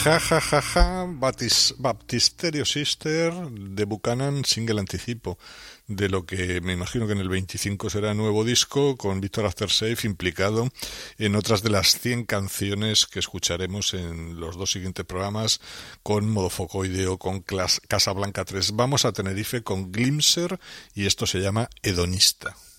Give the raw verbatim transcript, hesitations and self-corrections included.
Ja, ja, ja, ja, Baptis- Baptisterio Sister de Buchanan, single anticipo de lo que me imagino que en el veinticinco será nuevo disco, con Victor Aftershave implicado en otras de las cien canciones que escucharemos en los dos siguientes programas, con Modofocoide o con Casablanca tres. Vamos a Tenerife con Glimser y esto se llama Hedonista.